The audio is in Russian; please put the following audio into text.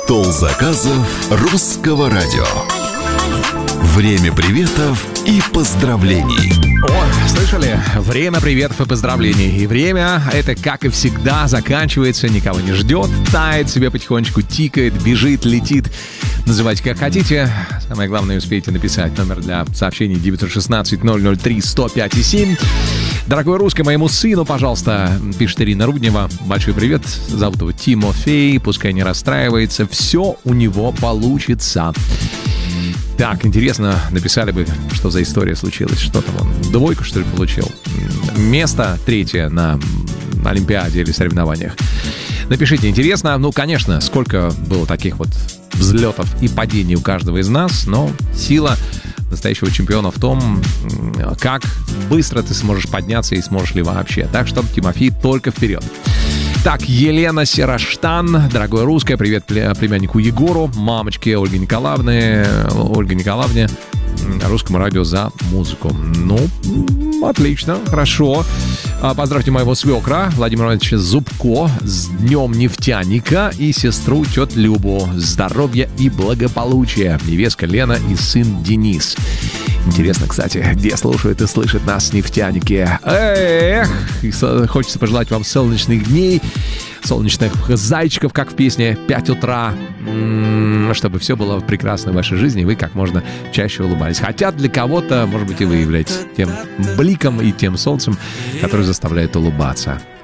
Стол заказов Русского радио. Время приветов и поздравлений. О, слышали? Время приветов и поздравлений. И время это, как и всегда, заканчивается, никого не ждет, тает себе потихонечку, тикает, бежит, летит. Называйте как хотите. Самое главное, успейте написать. Номер для сообщений 916-003-105-7. Дорогой русский, моему сыну, пожалуйста, пишет Ирина Руднева. Большой привет. Зовут его Тимофей. Пускай не расстраивается. Все у него получится. Так, интересно, написали бы, что за история случилась. Что там он, двойку, что ли, получил? Место 3 на Олимпиаде или соревнованиях. Напишите, интересно. Ну, конечно, сколько было таких вот взлетов и падений у каждого из нас, но сила настоящего чемпиона в том, как быстро ты сможешь подняться и сможешь ли вообще. Так что, Тимофей, только вперед. Так, Елена Сераштан, дорогое русское, привет племяннику Егору, мамочке Ольге Николаевне, Русскому радио за музыку. Ну, отлично, хорошо. Поздравьте моего свекра Владимира Ивановича Зубко с Днем нефтяника и сестру тетю Любу. Здоровья и благополучия. Невестка Лена и сын Денис. Интересно, кстати, где слушают и слышат нас нефтяники. Эх, хочется пожелать вам солнечных дней, солнечных зайчиков, как в песне «5 утра», чтобы все было прекрасно в вашей жизни, и вы как можно чаще улыбались. Хотя для кого-то, может быть, и вы являетесь тем бликом и тем солнцем, который заставляет улыбаться.